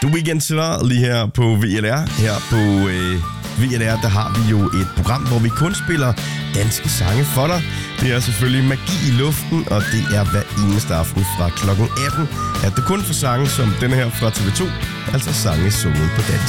The Weeknd Star lige her på VLR. Her på VLR, der har vi jo et program, hvor vi kun spiller danske sange for dig. Det er selvfølgelig Magi i luften, og det er hver eneste aften fra klokken 18, at det kun for sange som denne her fra TV2, altså sange sunget på dansk.